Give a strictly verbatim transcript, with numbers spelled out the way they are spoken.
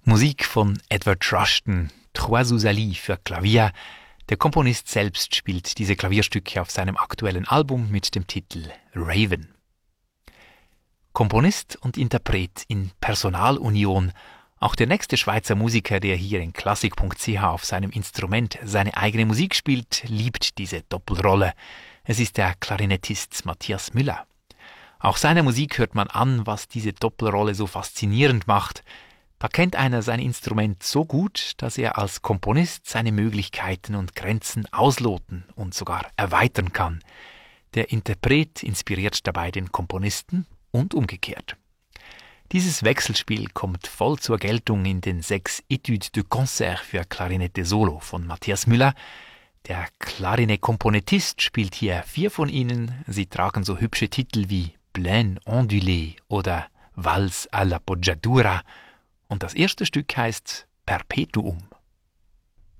Musik von Edward Rushton, Trois sous-Alis für Klavier. Der Komponist selbst spielt diese Klavierstücke auf seinem aktuellen Album mit dem Titel Raven. Komponist und Interpret in Personalunion. Auch der nächste Schweizer Musiker, der hier in klassik punkt c h auf seinem Instrument seine eigene Musik spielt, liebt diese Doppelrolle. Es ist der Klarinettist Matthias Müller. Auch seiner Musik hört man an, was diese Doppelrolle so faszinierend macht. Da kennt einer sein Instrument so gut, dass er als Komponist seine Möglichkeiten und Grenzen ausloten und sogar erweitern kann. Der Interpret inspiriert dabei den Komponisten und umgekehrt. Dieses Wechselspiel kommt voll zur Geltung in den sechs Etudes de Concert für Klarinette Solo von Matthias Müller. Der Klarinett-Komponettist spielt hier vier von ihnen. Sie tragen so hübsche Titel wie Plaine ondulée oder Valse à la Poggiatura. Und das erste Stück heißt Perpetuum.